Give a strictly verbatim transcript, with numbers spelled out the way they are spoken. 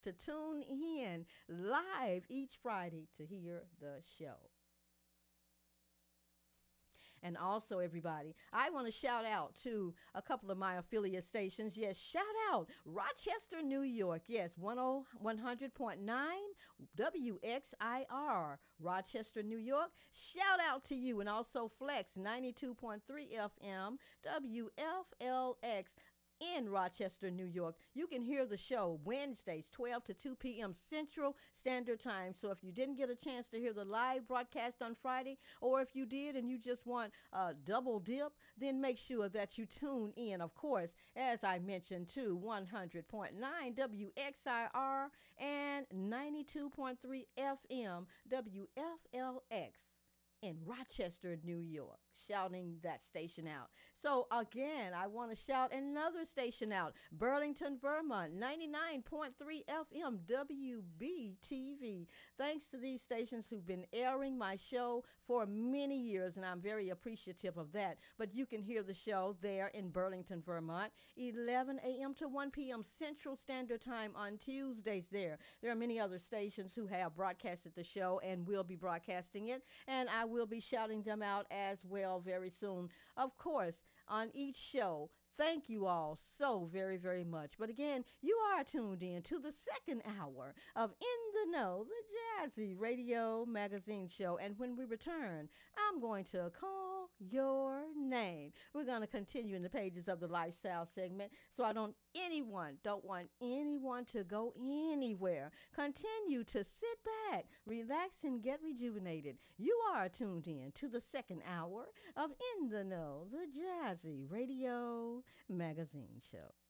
to tune in live each Friday to hear the show. And also, everybody, I want to shout out to a couple of my affiliate stations. Yes, shout out Rochester, New York. Yes, one hundred point nine W X I R, Rochester, New York. Shout out to you. And also Flex ninety-two point three F M, W F L X in Rochester, New York. You can hear the show Wednesdays, twelve to two p.m. Central Standard Time. So if you didn't get a chance to hear the live broadcast on Friday, or if you did and you just want a double dip, then make sure that you tune in, of course, as I mentioned, to one hundred point nine W X I R and ninety-two point three F M W F L X in Rochester, New York, shouting that station out. So again, I want to shout another station out, Burlington, Vermont, ninety-nine point three F M W B T V. Thanks to these stations who've been airing my show for many years, and I'm very appreciative of that. But you can hear the show there in Burlington, Vermont, eleven a.m. to one p.m. Central Standard Time on Tuesdays there. There are many other stations who have broadcasted the show and will be broadcasting it, and I will be shouting them out as well very soon. Of course, on each show, thank you all so very, very much. But again, you are tuned in to the second hour of In the Know, the Jazzy Radio Magazine Show. And when we return, I'm going to call your name. We're going to continue in the pages of the lifestyle segment, so I don't anyone, don't want anyone to go anywhere. Continue to sit back, relax, and get rejuvenated. You are tuned in to the second hour of In the Know, the Jazzy Radio Magazine Show.